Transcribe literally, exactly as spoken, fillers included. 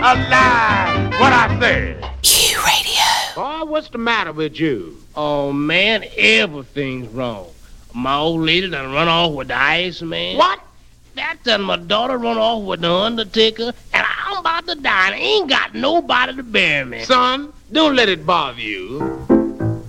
alive. What I said. Q Radio. Boy, what's the matter with you? Oh, man, everything's wrong. My old lady done run off with the ice man. What? That done my daughter run off with the undertaker, and I'm about to die, and I ain't got nobody to bury me. Son, don't let it bother you.